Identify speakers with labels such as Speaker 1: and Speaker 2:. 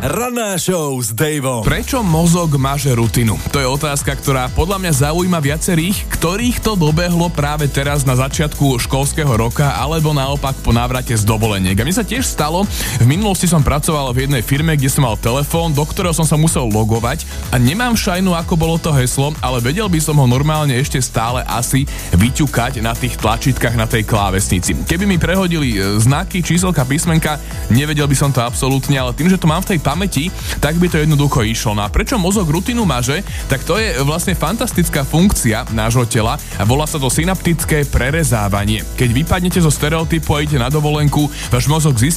Speaker 1: Ranná show s Davom.
Speaker 2: Prečo mozog maže rutinu? To je otázka, ktorá podľa mňa zaujíma viacerých, ktorých to dobehlo práve teraz na začiatku školského roka, alebo naopak po návrate z dovoleniek. A mne sa tiež stalo, v minulosti som pracoval v jednej firme, kde som mal telefón, do ktorého som sa musel logovať a nemám šajnu, ako bolo to heslo, ale vedel by som ho normálne ešte stále asi vyťukať na tých tlačítkach na tej klávesnici. Keby mi prehodili znaky, číselka, písmenka, nevedel by som to absolútne, ale tým, že to mám v tej pamäti, tak by to jednoducho išlo. No a prečo mozog rutinu maže? Tak to je vlastne fantastická funkcia nášho tela a volá sa to synaptické prerezávanie. Keď vypadnete zo stereotypu a idete na dovolenku, váš mozog zistí,